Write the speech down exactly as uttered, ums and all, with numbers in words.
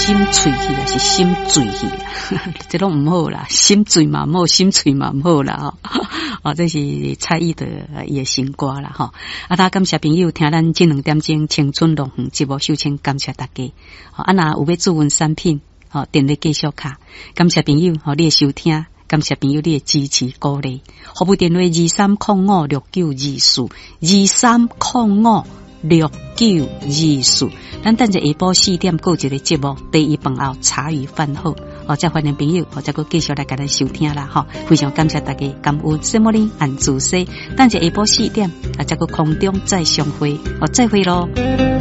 心喙气啊，是心醉气，这拢唔好啦，心醉嘛唔好，心醉嘛唔好啦吼。哦，这是蔡依的伊的新歌啦吼。啊，大家感谢朋友听咱这两点钟青春龙凤节目，首先感谢大家。哦，啊，那有要注文产品，哦，电话继续卡。感谢朋友，哦，你的收听。感谢朋友你的支持鼓励，服务电话二三零五六九二四二三零五六九二四。咱等下下晡四点过一个节目，第一饭后茶余饭后，哦，再欢迎朋友，哦，再个继续来给咱收听啦，哈！非常感谢大家，感恩什么呢？按自西，等下下晡四点，啊，再个空中再相会，哦，再会咯。